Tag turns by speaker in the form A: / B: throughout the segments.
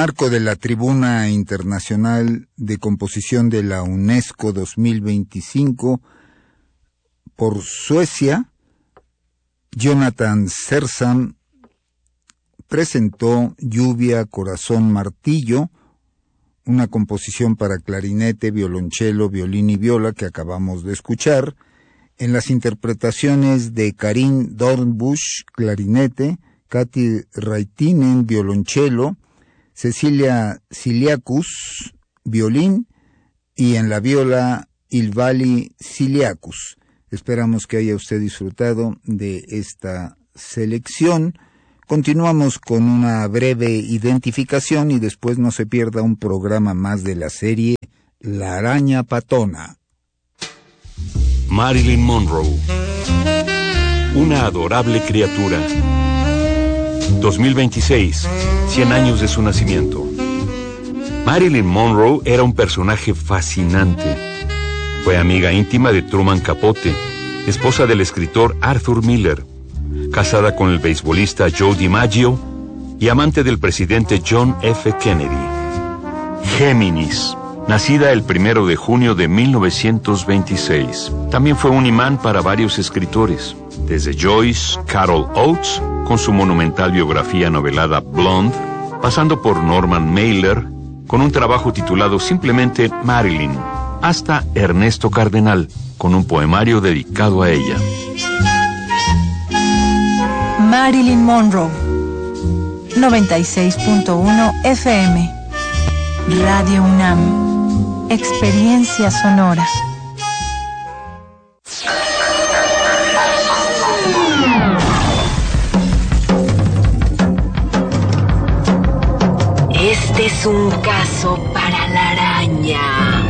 A: marco de la Tribuna Internacional de Composición de la UNESCO 2025, por Suecia, Jonathan Sersam presentó Lluvia, Corazón, Martillo, una composición para clarinete, violonchelo, violín y viola que acabamos de escuchar, en las interpretaciones de Karin Dornbusch, clarinete, Kati Raitinen, violonchelo, Cecilia Siliakus, violín, y en la viola Ilvali Siliakus. Esperamos que haya usted disfrutado de esta selección. Continuamos con una breve identificación y después no se pierda un programa más de la serie La Araña Patona.
B: Marilyn Monroe, una adorable criatura. 2026, 100 años de su nacimiento. Marilyn Monroe era un personaje fascinante. Fue amiga íntima de Truman Capote, esposa del escritor Arthur Miller, casada con el beisbolista Joe DiMaggio y amante del presidente John F. Kennedy. Géminis, nacida el 1 de junio de 1926. También fue un imán para varios escritores, desde Joyce Carol Oates, con su monumental biografía novelada Blonde, pasando por Norman Mailer, con un trabajo titulado simplemente Marilyn, hasta Ernesto Cardenal, con un poemario dedicado a ella.
C: Marilyn Monroe, 96.1 FM, Radio UNAM, Experiencia Sonora.
D: Este es un caso para la araña.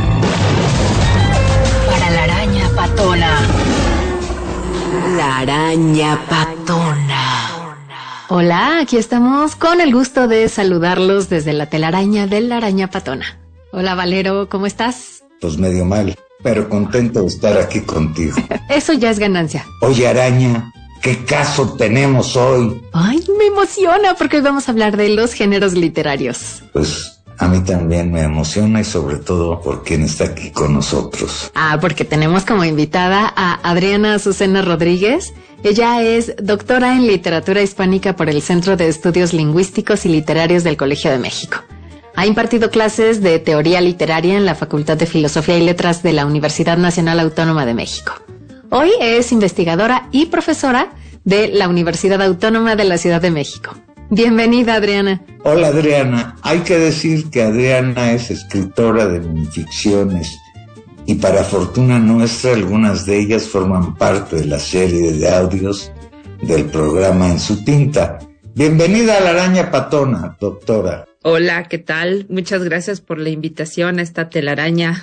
D: Para la araña patona. La araña patona.
E: Hola, aquí estamos con el gusto de saludarlos desde la telaraña de la araña patona. Hola Valero, ¿cómo estás?
F: Pues medio mal, pero contento de estar aquí contigo.
E: Eso ya es ganancia.
F: Oye, araña, ¿qué caso tenemos hoy?
E: Ay, me emociona porque hoy vamos a hablar de los géneros literarios.
F: Pues a mí también me emociona y sobre todo por quien está aquí con nosotros.
E: Porque tenemos como invitada a Adriana Azucena Rodríguez. Ella es doctora en literatura hispánica por el Centro de Estudios Lingüísticos y Literarios del Colegio de México. Ha impartido clases de teoría literaria en la Facultad de Filosofía y Letras de la Universidad Nacional Autónoma de México. Hoy es investigadora y profesora de la Universidad Autónoma de la Ciudad de México. Bienvenida, Adriana.
F: Hola, Adriana. Hay que decir que Adriana es escritora de minificciones y para fortuna nuestra algunas de ellas forman parte de la serie de audios del programa En su tinta. Bienvenida a la araña patona, doctora.
G: Hola, ¿qué tal? Muchas gracias por la invitación a esta telaraña.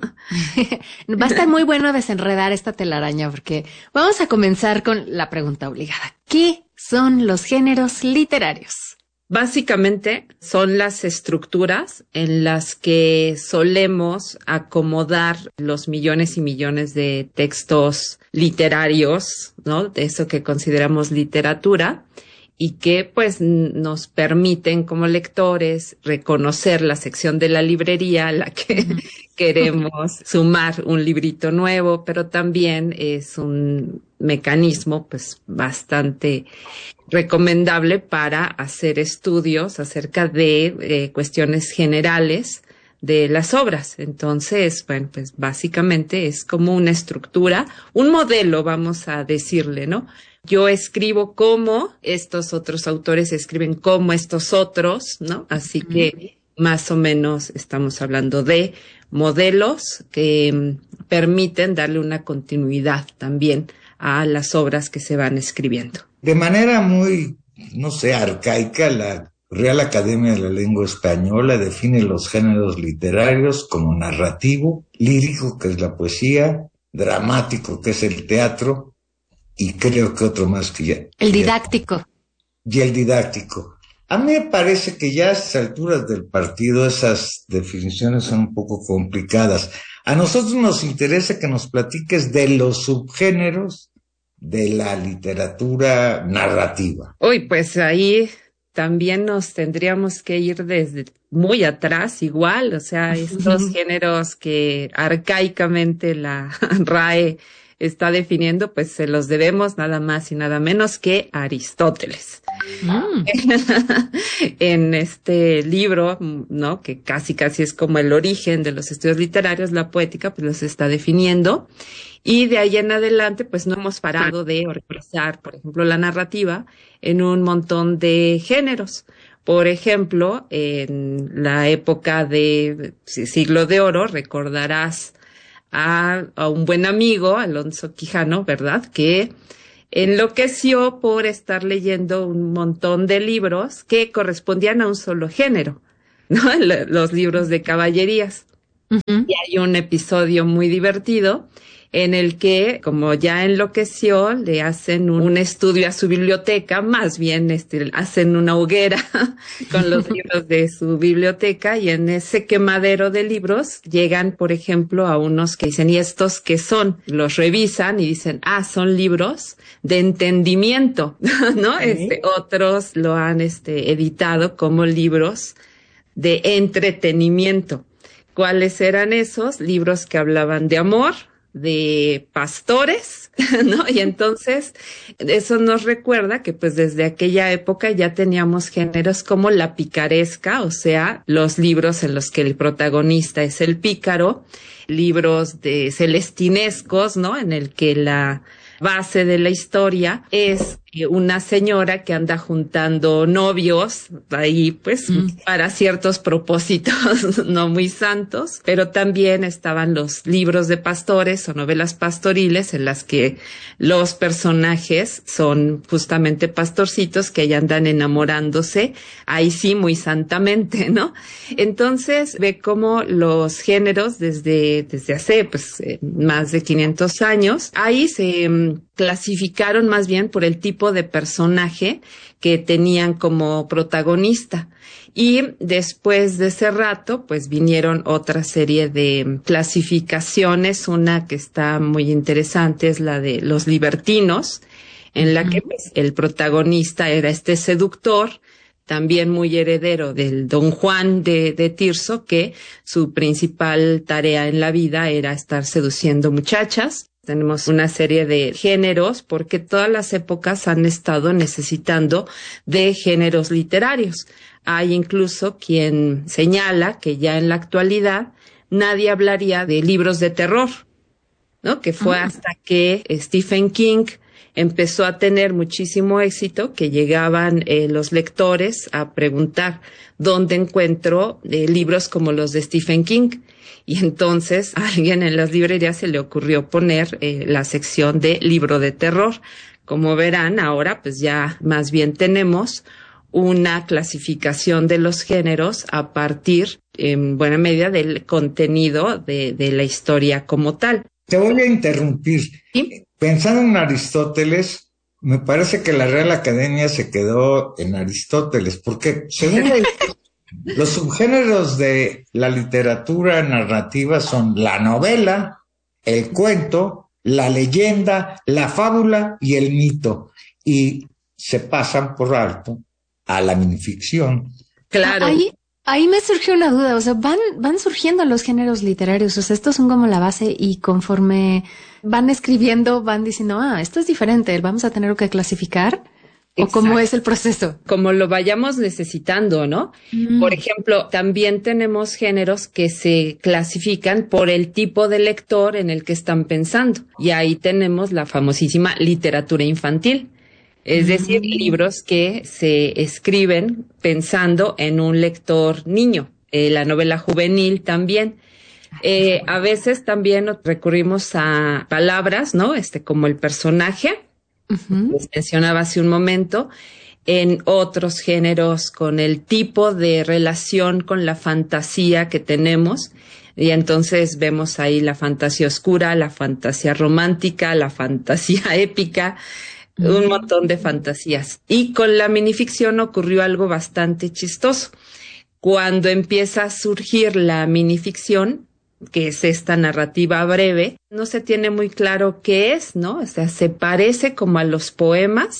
E: Va a estar muy bueno desenredar esta telaraña porque vamos a comenzar con la pregunta obligada. ¿Qué son los géneros literarios?
G: Básicamente son las estructuras en las que solemos acomodar los millones y millones de textos literarios, ¿no? De eso que consideramos literatura, y que pues nos permiten como lectores reconocer la sección de la librería a la que queremos sumar un librito nuevo, pero también es un mecanismo pues bastante recomendable para hacer estudios acerca de cuestiones generales de las obras. Entonces, bueno, pues básicamente es como una estructura, un modelo, vamos a decirle, ¿no? Yo escribo como estos otros autores escriben como estos otros, ¿no? Así que más o menos estamos hablando de modelos que permiten darle una continuidad también a las obras que se van escribiendo.
F: De manera muy, arcaica, la Real Academia de la Lengua Española define los géneros literarios como narrativo, lírico, que es la poesía, dramático, que es el teatro, y creo que otro más que ya.
E: El didáctico.
F: Y el didáctico. A mí me parece que ya a estas alturas del partido esas definiciones son un poco complicadas. A nosotros nos interesa que nos platiques de los subgéneros de la literatura narrativa.
G: Uy, pues ahí también nos tendríamos que ir desde muy atrás igual, o sea, estos géneros que arcaicamente la RAE está definiendo, pues se los debemos nada más y nada menos que a Aristóteles. En este libro, ¿no? Que casi es como el origen de los estudios literarios, la poética, pues los está definiendo. Y de ahí en adelante, pues no hemos parado de organizar, por ejemplo, la narrativa en un montón de géneros. Por ejemplo, en la época de Siglo de Oro, recordarás a un buen amigo, Alonso Quijano, ¿verdad? Que enloqueció por estar leyendo un montón de libros que correspondían a un solo género, ¿no? Los libros de caballerías. Uh-huh. Y hay un episodio muy divertido en el que, como ya enloqueció, le hacen un estudio a su biblioteca, más bien hacen una hoguera con los libros de su biblioteca, y en ese quemadero de libros llegan, por ejemplo, a unos que dicen, ¿y estos qué son? Los revisan y dicen, son libros de entendimiento, ¿no? Otros lo han editado como libros de entretenimiento. ¿Cuáles eran esos? Libros que hablaban de amor, de pastores, ¿no? Y entonces eso nos recuerda que pues desde aquella época ya teníamos géneros como la picaresca, o sea, los libros en los que el protagonista es el pícaro, libros de celestinescos, ¿no? En el que la base de la historia es una señora que anda juntando novios ahí pues para ciertos propósitos no muy santos, pero también estaban los libros de pastores o novelas pastoriles en las que los personajes son justamente pastorcitos que ya andan enamorándose, ahí sí muy santamente, ¿no? Entonces ve cómo los géneros desde hace pues más de 500 años, ahí se clasificaron más bien por el tipo de personaje que tenían como protagonista. Y después de ese rato, pues vinieron otra serie de clasificaciones. Una que está muy interesante es la de los libertinos, en la que pues, el protagonista era seductor, también muy heredero del Don Juan de Tirso, que su principal tarea en la vida era estar seduciendo muchachas. Tenemos una serie de géneros porque todas las épocas han estado necesitando de géneros literarios. Hay incluso quien señala que ya en la actualidad nadie hablaría de libros de terror, ¿no? Que fue hasta que Stephen King empezó a tener muchísimo éxito que llegaban los lectores a preguntar dónde encuentro libros como los de Stephen King. Y entonces a alguien en las librerías se le ocurrió poner la sección de libro de terror. Como verán, ahora pues ya más bien tenemos una clasificación de los géneros a partir, en buena medida, del contenido de la historia como tal.
F: Te voy a interrumpir. ¿Sí? Pensando en Aristóteles, me parece que la Real Academia se quedó en Aristóteles, porque según los subgéneros de la literatura narrativa son la novela, el cuento, la leyenda, la fábula y el mito. Y se pasan por alto a la minificción.
E: Claro. Ahí me surgió una duda, o sea, van surgiendo los géneros literarios, o sea, estos son como la base y conforme van escribiendo, van diciendo, esto es diferente, vamos a tener que clasificar. ¿O cómo es el proceso?
G: Como lo vayamos necesitando, ¿no? Por ejemplo, también tenemos géneros que se clasifican por el tipo de lector en el que están pensando. Y ahí tenemos la famosísima literatura infantil. Es decir, libros que se escriben pensando en un lector niño. La novela juvenil también. A veces también recurrimos a palabras, ¿no? Como el personaje. Les mencionaba hace un momento, en otros géneros con el tipo de relación con la fantasía que tenemos, y entonces vemos ahí la fantasía oscura, la fantasía romántica, la fantasía épica, un montón de fantasías. Y con la minificción ocurrió algo bastante chistoso. Cuando empieza a surgir la minificción, que es esta narrativa breve, no se tiene muy claro qué es, ¿no? O sea, se parece como a los poemas,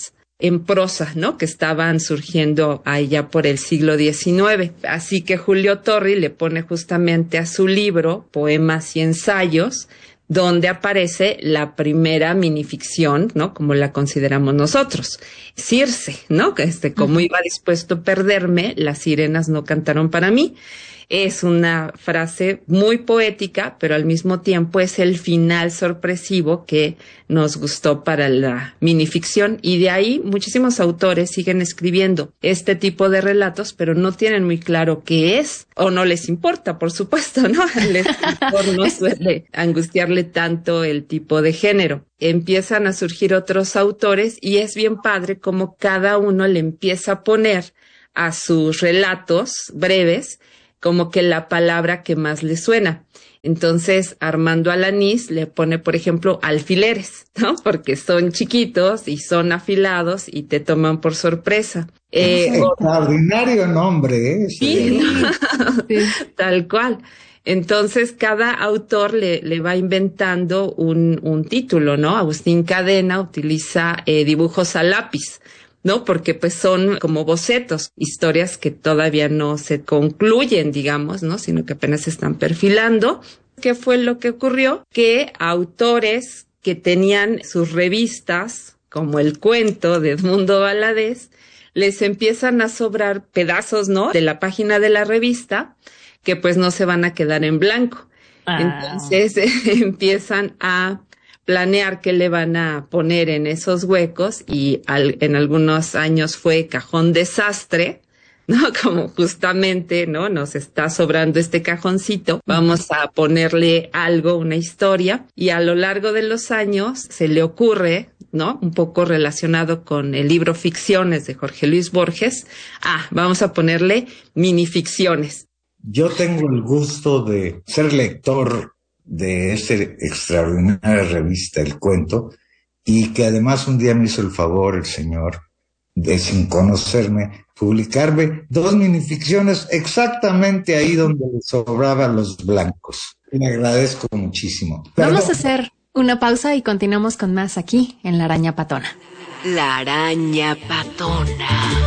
G: en prosa, ¿no? Que estaban surgiendo allá por el siglo XIX. Así que Julio Torri le pone justamente a su libro Poemas y Ensayos, donde aparece la primera minificción, ¿no? Como la consideramos nosotros. Circe, ¿no? Como iba dispuesto a perderme, las sirenas no cantaron para mí. Es una frase muy poética, pero al mismo tiempo es el final sorpresivo que nos gustó para la minificción, y de ahí muchísimos autores siguen escribiendo este tipo de relatos, pero no tienen muy claro qué es, o no les importa, por supuesto, ¿no? Al escritor no suele angustiarle tanto el tipo de género. Empiezan a surgir otros autores y es bien padre como cada uno le empieza a poner a sus relatos breves como que la palabra que más le suena. Entonces, Armando Alanís le pone, por ejemplo, alfileres, ¿no? Porque son chiquitos y son afilados y te toman por sorpresa.
F: Extraordinario nombre, ¿eh?
G: Sí, sí, tal cual. Entonces, cada autor le va inventando un título, ¿no? Agustín Cadena utiliza dibujos a lápiz, ¿no? Porque pues son como bocetos, historias que todavía no se concluyen, digamos, ¿no? Sino que apenas se están perfilando. ¿Qué fue lo que ocurrió? Que autores que tenían sus revistas, como El Cuento de Edmundo Valadez, les empiezan a sobrar pedazos, ¿no? De la página de la revista, que pues no se van a quedar en blanco. Entonces empiezan a planear qué le van a poner en esos huecos y en algunos años fue cajón desastre, ¿no? Como justamente, ¿no? Nos está sobrando este cajoncito, vamos a ponerle algo, una historia, y a lo largo de los años se le ocurre, ¿no? Un poco relacionado con el libro Ficciones de Jorge Luis Borges, vamos a ponerle minificciones.
F: Yo tengo el gusto de ser lector de esta extraordinaria revista El Cuento, y que además un día me hizo el favor el señor de, sin conocerme, publicarme 2 minificciones exactamente ahí donde le sobraban los blancos. Le agradezco muchísimo.
E: Vamos a hacer una pausa y continuamos con más aquí en La Araña Patona.
D: La Araña Patona.